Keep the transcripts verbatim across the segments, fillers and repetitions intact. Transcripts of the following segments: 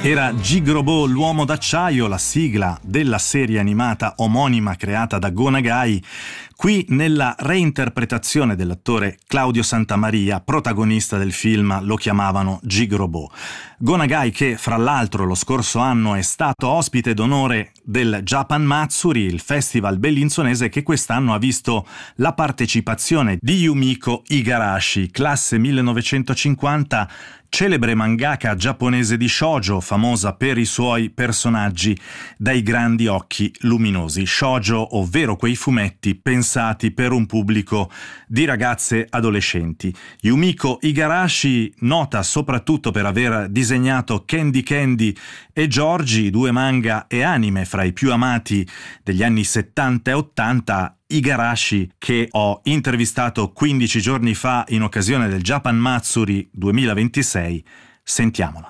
Era Jigrobo, l'uomo d'acciaio, la sigla della serie animata omonima creata da Go Nagai, qui nella reinterpretazione dell'attore Claudio Santamaria, protagonista del film Lo chiamavano Jigrobo. Go Nagai, che fra l'altro lo scorso anno è stato ospite d'onore del Japan Matsuri, il festival bellinzonese che quest'anno ha visto la partecipazione di Yumiko Igarashi, classe millenovecentocinquanta, celebre mangaka giapponese di shoujo, famosa per i suoi personaggi dai grandi occhi luminosi. Shoujo, ovvero quei fumetti pensati per un pubblico di ragazze adolescenti. Yumiko Igarashi, nota soprattutto per aver disegnato Candy Candy e Georgie, due manga e anime fra i più amati degli anni settanta e ottanta, Igarashi, che ho intervistato quindici giorni fa in occasione del Japan Matsuri duemilaventisei. Sentiamolo.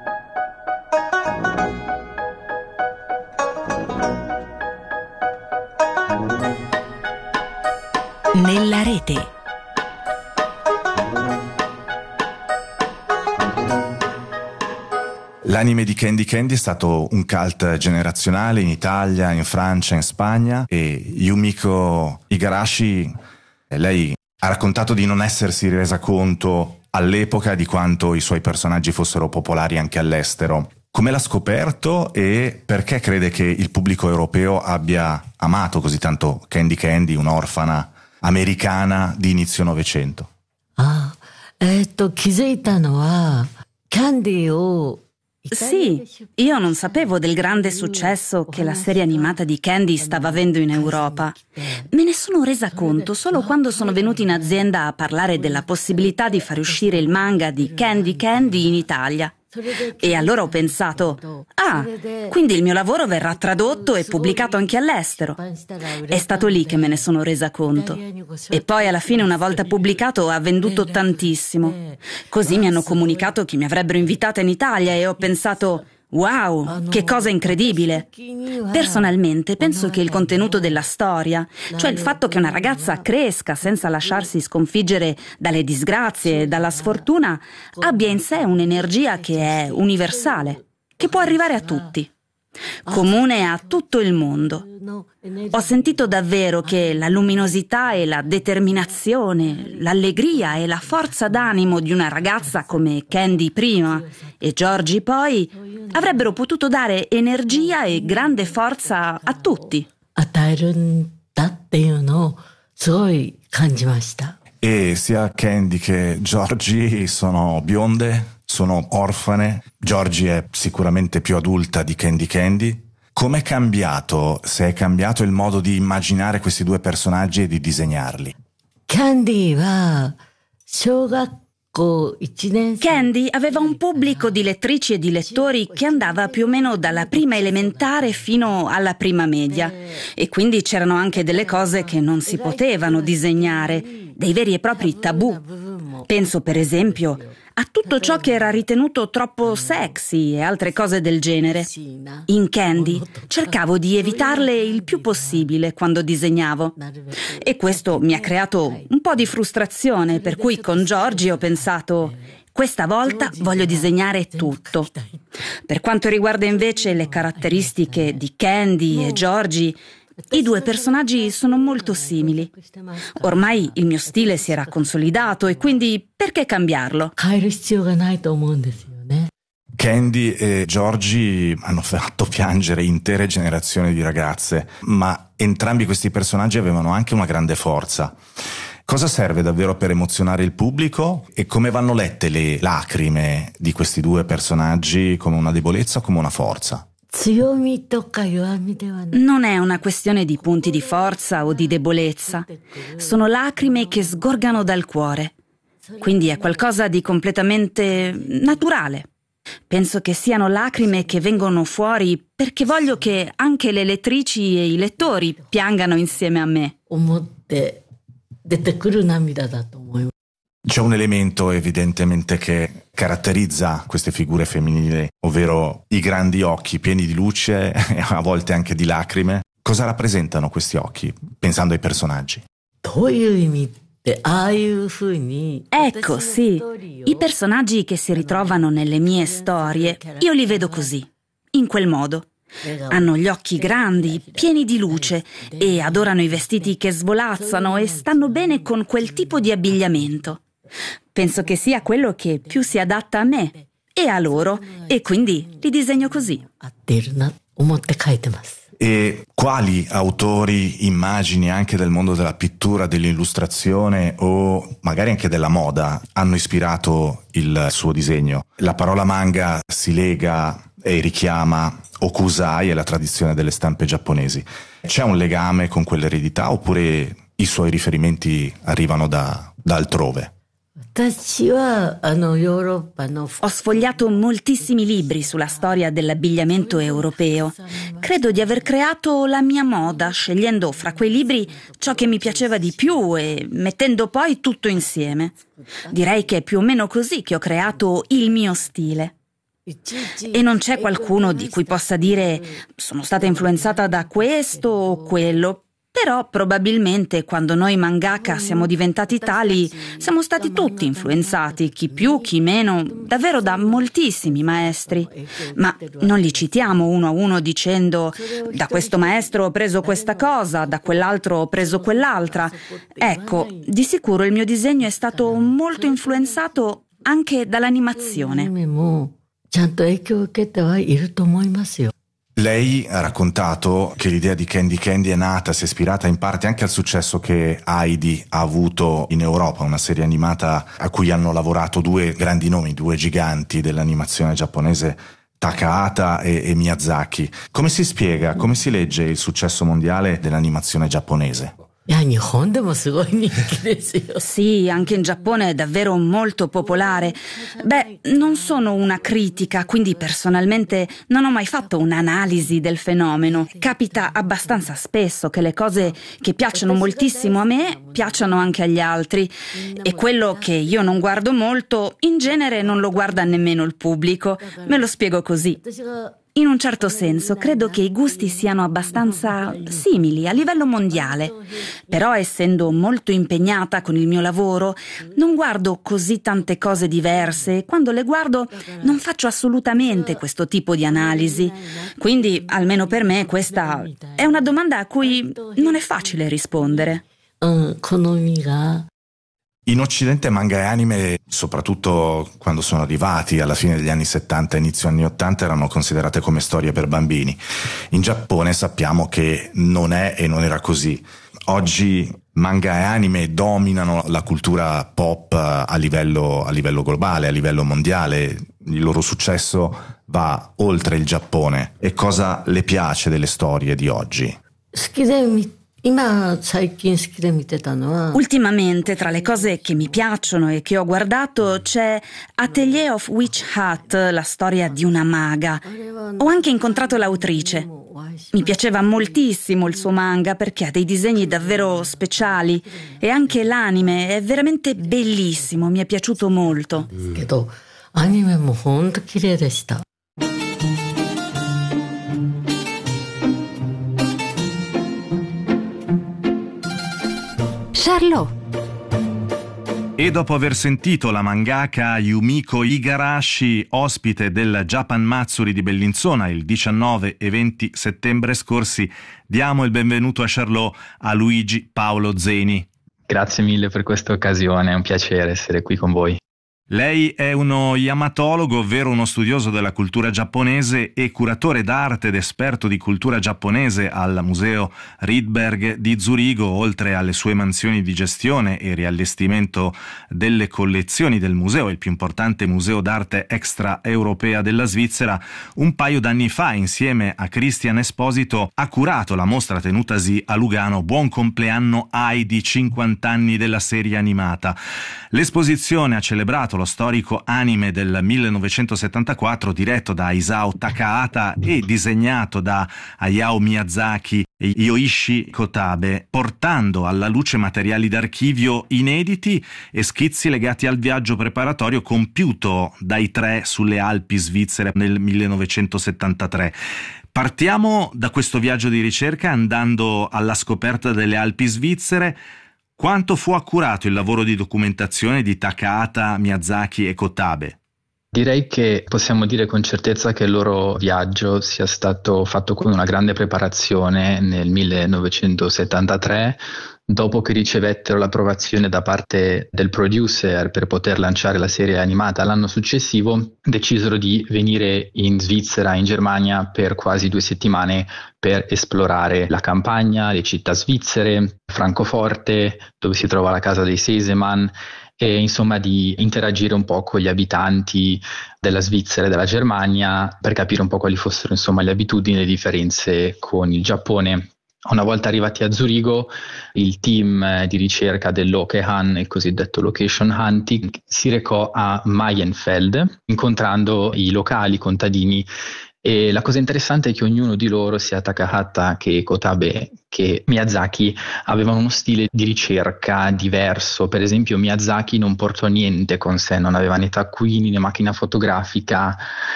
Nella rete. L'anime di Candy Candy è stato un cult generazionale in Italia, in Francia, in Spagna, e Yumiko Igarashi, lei ha raccontato di non essersi resa conto all'epoca di quanto i suoi personaggi fossero popolari anche all'estero. Come l'ha scoperto e perché crede che il pubblico europeo abbia amato così tanto Candy Candy, un'orfana americana di inizio Novecento? Ah, eh, to, kizuita no wa Candy o Sì, io non sapevo del grande successo che la serie animata di Candy stava avendo in Europa. Me ne sono resa conto solo quando sono venuti in azienda a parlare della possibilità di far uscire il manga di Candy Candy in Italia. E allora ho pensato, ah, quindi il mio lavoro verrà tradotto e pubblicato anche all'estero. È stato lì che me ne sono resa conto. E poi alla fine, una volta pubblicato, ha venduto tantissimo. Così mi hanno comunicato che mi avrebbero invitata in Italia e ho pensato, wow, che cosa incredibile! Personalmente penso che il contenuto della storia, cioè il fatto che una ragazza cresca senza lasciarsi sconfiggere dalle disgrazie e dalla sfortuna, abbia in sé un'energia che è universale, che può arrivare a tutti, comune a tutto il mondo. Ho sentito davvero che la luminosità e la determinazione, l'allegria e la forza d'animo di una ragazza come Candy prima e Georgie poi avrebbero potuto dare energia e grande forza a tutti. E sia Candy che Georgie sono bionde, sono orfane. Georgie è sicuramente più adulta di Candy Candy. Com'è cambiato, se è cambiato il modo di immaginare questi due personaggi e di disegnarli? Candy wa shogakko ichi Candy aveva un pubblico di lettrici e di lettori che andava più o meno dalla prima elementare fino alla prima media, e quindi c'erano anche delle cose che non si potevano disegnare, dei veri e propri tabù. Penso per esempio a tutto ciò che era ritenuto troppo sexy e altre cose del genere. In Candy cercavo di evitarle il più possibile quando disegnavo, e questo mi ha creato un po' di frustrazione, per cui con Georgie ho pensato, questa volta voglio disegnare tutto. Per quanto riguarda invece le caratteristiche di Candy e Georgie, i due personaggi sono molto simili. Ormai il mio stile si era consolidato e quindi perché cambiarlo? Candy e Georgie hanno fatto piangere intere generazioni di ragazze, ma entrambi questi personaggi avevano anche una grande forza. Cosa serve davvero per emozionare il pubblico e come vanno lette le lacrime di questi due personaggi, come una debolezza o come una forza? Non è una questione di punti di forza o di debolezza, sono lacrime che sgorgano dal cuore, quindi è qualcosa di completamente naturale. Penso che siano lacrime che vengono fuori perché voglio che anche le lettrici e i lettori piangano insieme a me. C'è un elemento evidentemente che caratterizza queste figure femminili, ovvero i grandi occhi pieni di luce e a volte anche di lacrime. Cosa rappresentano questi occhi, pensando ai personaggi? Ecco, sì, i personaggi che si ritrovano nelle mie storie, io li vedo così, in quel modo. Hanno gli occhi grandi, pieni di luce e adorano i vestiti che svolazzano e stanno bene con quel tipo di abbigliamento. Penso che sia quello che più si adatta a me e a loro, e quindi li disegno così. E quali autori, immagini anche del mondo della pittura, dell'illustrazione o magari anche della moda hanno ispirato il suo disegno? La parola manga si lega e richiama Hokusai e la tradizione delle stampe giapponesi. C'è un legame con quell'eredità oppure i suoi riferimenti arrivano da, da altrove? Ho sfogliato moltissimi libri sulla storia dell'abbigliamento europeo. Credo di aver creato la mia moda, scegliendo fra quei libri ciò che mi piaceva di più e mettendo poi tutto insieme. Direi che è più o meno così che ho creato il mio stile. E non c'è qualcuno di cui possa dire sono stata influenzata da questo o quello. Però probabilmente quando noi mangaka siamo diventati tali, siamo stati tutti influenzati, chi più, chi meno, davvero da moltissimi maestri. Ma non li citiamo uno a uno dicendo da questo maestro ho preso questa cosa, da quell'altro ho preso quell'altra. Ecco, di sicuro il mio disegno è stato molto influenzato anche dall'animazione. Lei ha raccontato che l'idea di Candy Candy è nata, si è ispirata in parte anche al successo che Heidi ha avuto in Europa, una serie animata a cui hanno lavorato due grandi nomi, due giganti dell'animazione giapponese, Takahata e, e Miyazaki. Come si spiega, come si legge il successo mondiale dell'animazione giapponese? Sì, anche in Giappone è davvero molto popolare. Beh, non sono una critica, quindi personalmente non ho mai fatto un'analisi del fenomeno. Capita abbastanza spesso che le cose che piacciono moltissimo a me piacciono anche agli altri, e quello che io non guardo molto, in genere non lo guarda nemmeno il pubblico. Me lo spiego così. In un certo senso, credo che i gusti siano abbastanza simili a livello mondiale, però essendo molto impegnata con il mio lavoro, non guardo così tante cose diverse e quando le guardo non faccio assolutamente questo tipo di analisi. Quindi, almeno per me, questa è una domanda a cui non è facile rispondere. In Occidente manga e anime, soprattutto quando sono arrivati alla fine degli anni settanta, inizio anni ottanta, erano considerate come storie per bambini. In Giappone sappiamo che non è e non era così. Oggi manga e anime dominano la cultura pop a livello, a livello globale, a livello mondiale. Il loro successo va oltre il Giappone. E cosa le piace delle storie di oggi? Ultimamente, tra le cose che mi piacciono e che ho guardato, c'è Atelier of Witch Hat, la storia di una maga. Ho anche incontrato l'autrice. Mi piaceva moltissimo il suo manga perché ha dei disegni davvero speciali e anche l'anime è veramente bellissimo, mi è piaciuto molto. Charlot. E dopo aver sentito la mangaka Yumiko Igarashi, ospite del Japan Matsuri di Bellinzona il diciannove e venti settembre scorsi, diamo il benvenuto a Charlot a Luigi Paolo Zeni. Grazie mille per questa occasione, è un piacere essere qui con voi. Lei è uno yamatologo, ovvero uno studioso della cultura giapponese e curatore d'arte ed esperto di cultura giapponese al Museo Rydberg di Zurigo, oltre alle sue mansioni di gestione e riallestimento delle collezioni del museo, il più importante museo d'arte extraeuropea della Svizzera. Un paio d'anni fa, insieme a Cristian Esposito, ha curato la mostra tenutasi a Lugano Buon compleanno Heidi, cinquanta anni della serie animata. L'esposizione ha celebrato lo storico anime del millenovecentosettantaquattro diretto da Isao Takahata e disegnato da Hayao Miyazaki e Yoichi Kotabe, portando alla luce materiali d'archivio inediti e schizzi legati al viaggio preparatorio compiuto dai tre sulle Alpi svizzere nel millenovecentosettantatré. Partiamo da questo viaggio di ricerca andando alla scoperta delle Alpi svizzere. Quanto fu accurato il lavoro di documentazione di Takahata, Miyazaki e Kotabe? Direi che possiamo dire con certezza che il loro viaggio sia stato fatto con una grande preparazione nel millenovecentosettantatré, dopo che ricevettero l'approvazione da parte del producer per poter lanciare la serie animata l'anno successivo, decisero di venire in Svizzera, in Germania, per quasi due settimane per esplorare la campagna, le città svizzere, Francoforte, dove si trova la casa dei Seiseman, e insomma di interagire un po' con gli abitanti della Svizzera e della Germania per capire un po' quali fossero insomma le abitudini e le differenze con il Giappone. Una volta arrivati a Zurigo, il team di ricerca dell'Okehan, il cosiddetto location hunting, si recò a Mayenfeld, incontrando i locali contadini. E la cosa interessante è che ognuno di loro, sia Takahata che Kotabe che Miyazaki, avevano uno stile di ricerca diverso. Per esempio Miyazaki non portò niente con sé, non aveva né taccuini né macchina fotografica,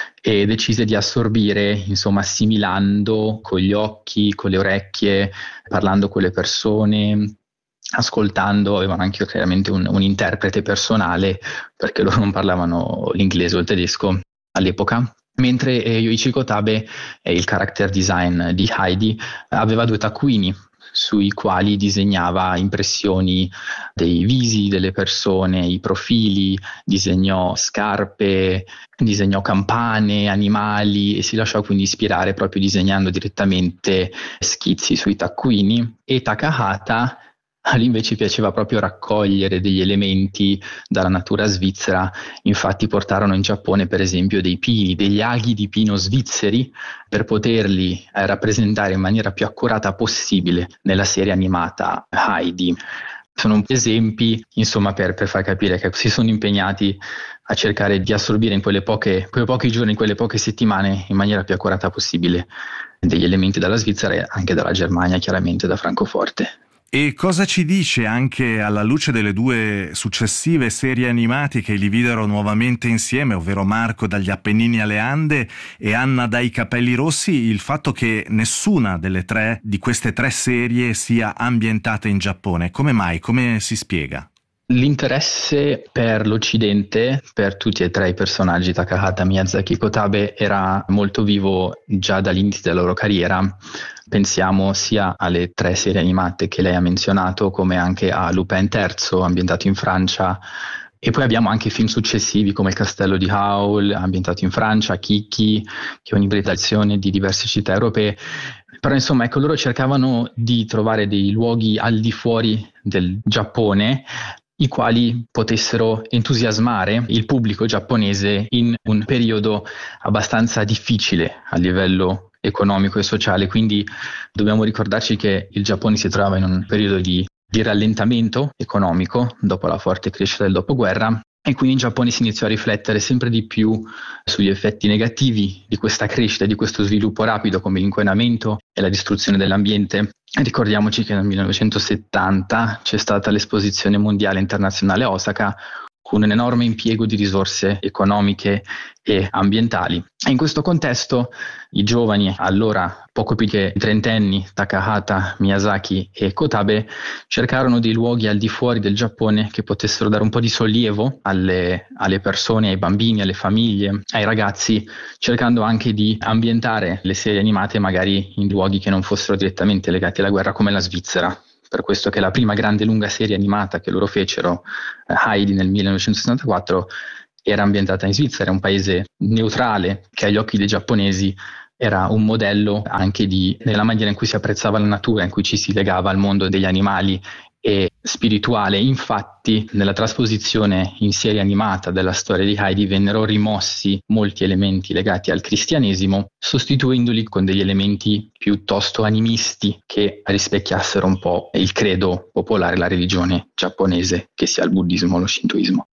e decise di assorbire, insomma, assimilando con gli occhi, con le orecchie, parlando con le persone, ascoltando. Avevano anche chiaramente un, un interprete personale, perché loro non parlavano l'inglese o il tedesco all'epoca. Mentre eh, Yoichi Kotabe, eh, il character design di Heidi, aveva due taccuini sui quali disegnava impressioni dei visi delle persone, i profili, disegnò scarpe, disegnò campane, animali, e si lasciò quindi ispirare proprio disegnando direttamente schizzi sui taccuini. E Takahata, lì invece piaceva proprio raccogliere degli elementi dalla natura svizzera. Infatti portarono in Giappone per esempio dei pini, degli aghi di pino svizzeri, per poterli eh, rappresentare in maniera più accurata possibile nella serie animata Heidi. Sono esempi, insomma, per, per far capire che si sono impegnati a cercare di assorbire in quelle poche, quei pochi giorni, in quelle poche settimane, in maniera più accurata possibile, degli elementi dalla Svizzera e anche dalla Germania, chiaramente da Francoforte. E cosa ci dice, anche alla luce delle due successive serie animate che li videro nuovamente insieme, ovvero Marco dagli Appennini alle Ande e Anna dai Capelli Rossi, il fatto che nessuna delle tre di queste tre serie sia ambientata in Giappone? Come mai? Come si spiega? L'interesse per l'Occidente, per tutti e tre i personaggi, Takahata, Miyazaki e Kotabe, era molto vivo già dall'inizio della loro carriera. Pensiamo sia alle tre serie animate che lei ha menzionato, come anche a Lupin terzo, ambientato in Francia, e poi abbiamo anche film successivi come Il Castello di Howl, ambientato in Francia, Kiki, che è un'ibridazione di diverse città europee. Però insomma, ecco, loro cercavano di trovare dei luoghi al di fuori del Giappone, i quali potessero entusiasmare il pubblico giapponese in un periodo abbastanza difficile a livello economico e sociale. Quindi dobbiamo ricordarci che il Giappone si trova in un periodo di, di rallentamento economico dopo la forte crescita del dopoguerra, e quindi in Giappone si iniziò a riflettere sempre di più sugli effetti negativi di questa crescita, di questo sviluppo rapido, come l'inquinamento e la distruzione dell'ambiente. Ricordiamoci che nel millenovecentosettanta c'è stata l'esposizione mondiale internazionale a Osaka, con un enorme impiego di risorse economiche e ambientali. E in questo contesto i giovani, allora poco più che trentenni, Takahata, Miyazaki e Kotabe, cercarono dei luoghi al di fuori del Giappone che potessero dare un po' di sollievo alle, alle persone, ai bambini, alle famiglie, ai ragazzi, cercando anche di ambientare le serie animate magari in luoghi che non fossero direttamente legati alla guerra, come la Svizzera. Per questo che la prima grande lunga serie animata che loro fecero, Heidi, nel millenovecentosessantaquattro, era ambientata in Svizzera, un paese neutrale che agli occhi dei giapponesi era un modello anche di, nella maniera in cui si apprezzava la natura, in cui ci si legava al mondo degli animali e spirituale. Infatti, nella trasposizione in serie animata della storia di Heidi vennero rimossi molti elementi legati al cristianesimo, sostituendoli con degli elementi piuttosto animisti che rispecchiassero un po' il credo popolare, la religione giapponese, che sia il buddismo o lo shintoismo.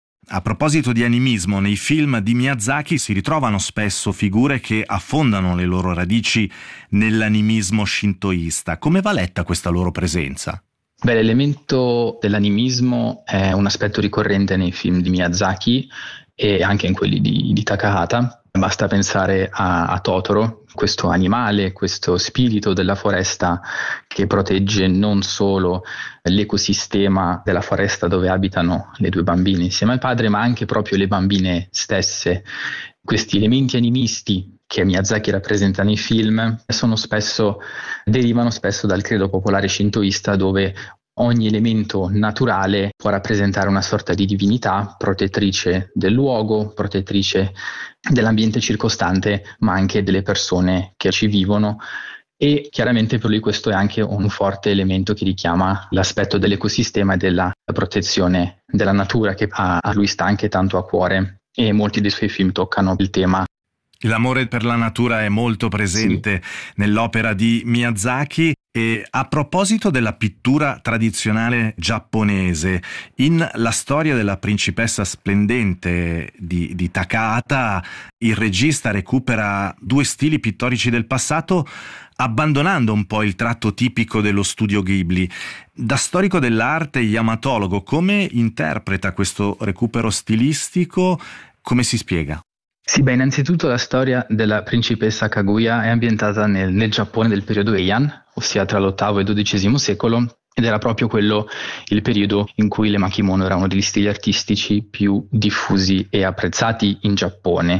A proposito di animismo, nei film di Miyazaki si ritrovano spesso figure che affondano le loro radici nell'animismo shintoista. Come va letta questa loro presenza? Beh, l'elemento dell'animismo è un aspetto ricorrente nei film di Miyazaki e anche in quelli di, di Takahata. Basta pensare a, a Totoro, questo animale, questo spirito della foresta che protegge non solo l'ecosistema della foresta dove abitano le due bambine insieme al padre, ma anche proprio le bambine stesse. Questi elementi animisti che Miyazaki rappresenta nei film sono spesso, derivano spesso dal credo popolare shintoista, dove ogni elemento naturale può rappresentare una sorta di divinità, protettrice del luogo, protettrice dell'ambiente circostante, ma anche delle persone che ci vivono. E chiaramente per lui questo è anche un forte elemento che richiama l'aspetto dell'ecosistema e della protezione della natura, che a lui sta anche tanto a cuore, e molti dei suoi film toccano il tema. L'amore per la natura è molto presente sì. nell'opera di Miyazaki. E a proposito della pittura tradizionale giapponese, in La storia della principessa splendente di, di Takahata, il regista recupera due stili pittorici del passato, abbandonando un po' il tratto tipico dello studio Ghibli. Da storico dell'arte e yamatologo, come interpreta questo recupero stilistico? Come si spiega? Sì, beh, innanzitutto la storia della principessa Kaguya è ambientata nel, nel Giappone del periodo Heian, ossia tra l'ottavo e il dodicesimo secolo, ed era proprio quello il periodo in cui l'emakimono era uno degli stili artistici più diffusi e apprezzati in Giappone.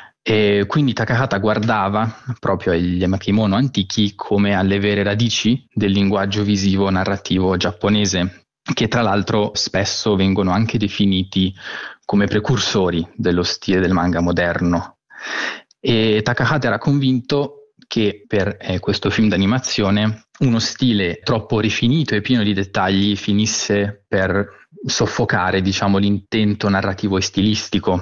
E quindi Takahata guardava proprio agli emakimono antichi come alle vere radici del linguaggio visivo narrativo giapponese, che tra l'altro spesso vengono anche definiti come precursori dello stile del manga moderno. E Takahata era convinto che per eh, questo film d'animazione uno stile troppo rifinito e pieno di dettagli finisse per soffocare, diciamo, l'intento narrativo e stilistico.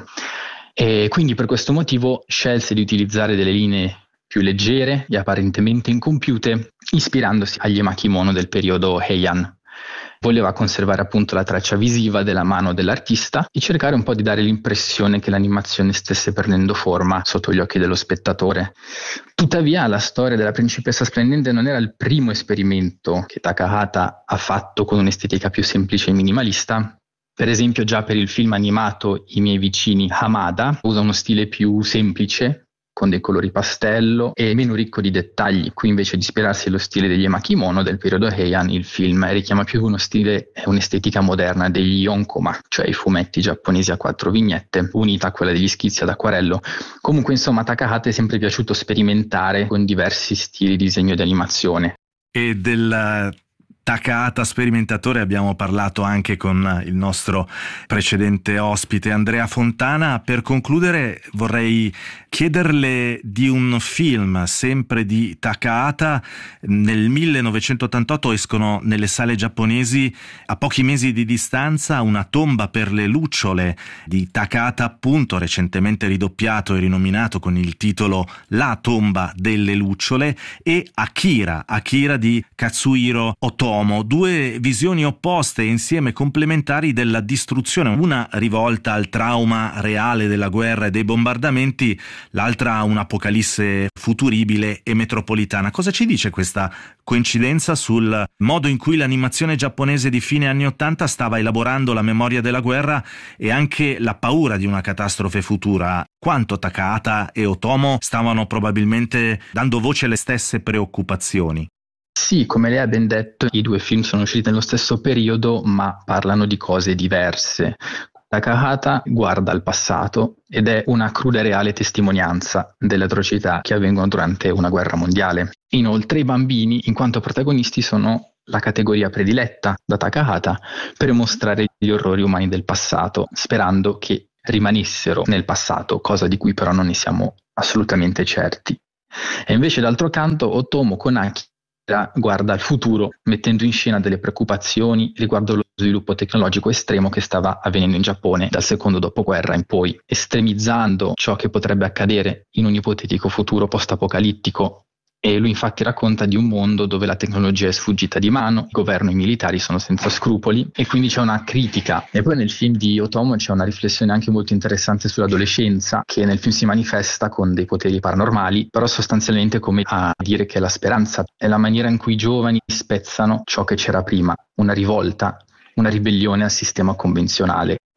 E quindi per questo motivo scelse di utilizzare delle linee più leggere e apparentemente incompiute, ispirandosi agli emakimono del periodo Heian. Voleva conservare appunto la traccia visiva della mano dell'artista e cercare un po' di dare l'impressione che l'animazione stesse prendendo forma sotto gli occhi dello spettatore. Tuttavia la storia della principessa splendente non era il primo esperimento che Takahata ha fatto con un'estetica più semplice e minimalista. Per esempio già per il film animato I miei vicini Hamada usa uno stile più semplice, con dei colori pastello e meno ricco di dettagli. Qui invece di ispirarsi allo stile degli emakimono del periodo Heian, il film richiama più uno stile e un'estetica moderna degli yonkoma, cioè i fumetti giapponesi a quattro vignette, unita a quella degli schizzi ad acquarello. Comunque insomma Takahata è sempre piaciuto sperimentare con diversi stili di disegno e di animazione. E del Takahata sperimentatore abbiamo parlato anche con il nostro precedente ospite Andrea Fontana. Per concludere vorrei chiederle di un film sempre di Takahata. Nel millenovecentottantotto escono nelle sale giapponesi, a pochi mesi di distanza, Una tomba per le lucciole di Takahata, appunto recentemente ridoppiato e rinominato con il titolo La tomba delle lucciole, e Akira, Akira di Katsuhiro Otomo. Due visioni opposte e insieme complementari della distruzione, una rivolta al trauma reale della guerra e dei bombardamenti, l'altra un'apocalisse futuribile e metropolitana. Cosa ci dice questa coincidenza sul modo in cui l'animazione giapponese di fine anni ottanta stava elaborando la memoria della guerra e anche la paura di una catastrofe futura? Quanto Takahata e Otomo stavano probabilmente dando voce alle stesse preoccupazioni? Sì, come lei ha ben detto, i due film sono usciti nello stesso periodo, ma parlano di cose diverse. Takahata guarda al passato ed è una cruda e reale testimonianza delle atrocità che avvengono durante una guerra mondiale. Inoltre i bambini, in quanto protagonisti, sono la categoria prediletta da Takahata per mostrare gli orrori umani del passato, sperando che rimanessero nel passato, cosa di cui però non ne siamo assolutamente certi. E invece d'altro canto Otomo con Akira guarda al futuro, mettendo in scena delle preoccupazioni riguardo lo sviluppo tecnologico estremo che stava avvenendo in Giappone dal secondo dopoguerra in poi, estremizzando ciò che potrebbe accadere in un ipotetico futuro post-apocalittico. E lui infatti racconta di un mondo dove la tecnologia è sfuggita di mano, il governo e i militari sono senza scrupoli, e quindi c'è una critica. E poi nel film di Otomo c'è una riflessione anche molto interessante sull'adolescenza, che nel film si manifesta con dei poteri paranormali, però sostanzialmente come a dire che la speranza è la maniera in cui i giovani spezzano ciò che c'era prima, una rivolta, una ribellione al sistema convenzionale. E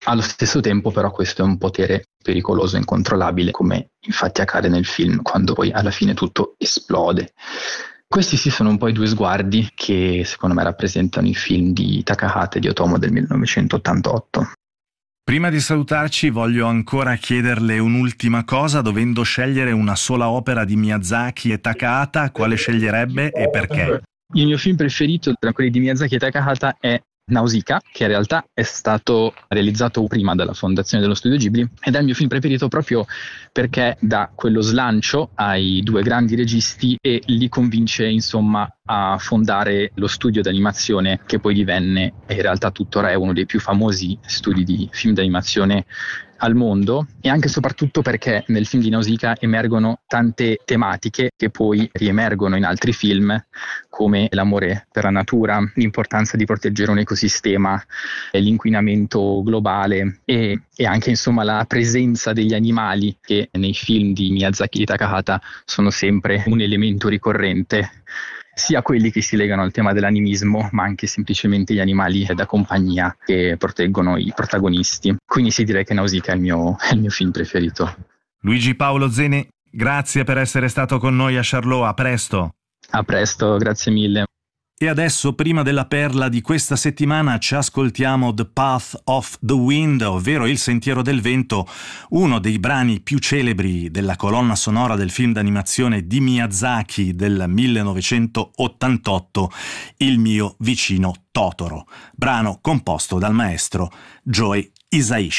Allo stesso tempo però questo è un potere pericoloso e incontrollabile, come infatti accade nel film quando poi alla fine tutto esplode. Questi sì sono un po' i due sguardi che secondo me rappresentano i film di Takahata e di Otomo del millenovecentottantotto. Prima di salutarci voglio ancora chiederle un'ultima cosa. Dovendo scegliere una sola opera di Miyazaki e Takahata, quale sceglierebbe e perché? Il mio film preferito tra quelli di Miyazaki e Takahata è Nausicaa, che in realtà è stato realizzato prima dalla fondazione dello studio Ghibli ed è il mio film preferito proprio perché dà quello slancio ai due grandi registi e li convince insomma a fondare lo studio d'animazione che poi divenne e in realtà tuttora è uno dei più famosi studi di film d'animazione al mondo, e anche e soprattutto perché nel film di Nausicaa emergono tante tematiche che poi riemergono in altri film, come l'amore per la natura, l'importanza di proteggere un ecosistema, l'inquinamento globale e, e anche insomma la presenza degli animali, che nei film di Miyazaki e Takahata sono sempre un elemento ricorrente, sia quelli che si legano al tema dell'animismo, ma anche semplicemente gli animali da compagnia che proteggono i protagonisti. Quindi sì, direi che Nausicaa è il mio, è il mio film preferito. Luigi Paolo Zeni, grazie per essere stato con noi a Charlot, a presto. A presto, grazie mille. E adesso, prima della perla di questa settimana, ci ascoltiamo The Path of the Wind, ovvero Il Sentiero del Vento, uno dei brani più celebri della colonna sonora del film d'animazione di Miyazaki del millenovecentottantotto, Il mio vicino Totoro, brano composto dal maestro Joe Hisaishi.